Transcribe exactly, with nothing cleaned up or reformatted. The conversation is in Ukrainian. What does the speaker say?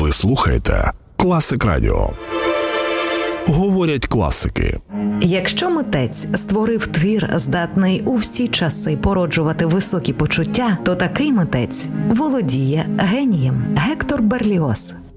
Ви слухаєте Класик Радіо. Говорять класики. Якщо митець створив твір, здатний у всі часи породжувати високі почуття, то такий митець володіє генієм. Гектор Берліоз.